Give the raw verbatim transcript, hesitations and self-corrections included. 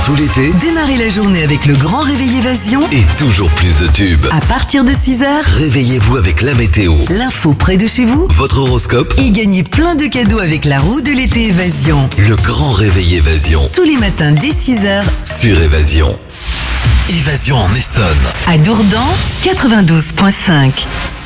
tout l'été, Démarrez la journée avec le grand réveil Évasion. et toujours plus de tubes. À partir de six heures, Réveillez-vous avec la météo, l'info près de chez vous. votre horoscope, Et gagnez plein de cadeaux avec la roue de l'été Évasion. le grand réveil Évasion, Tous les matins dès six heures, sur Évasion. Évasion en Essonne. à Dourdan, quatre-vingt-douze virgule cinq.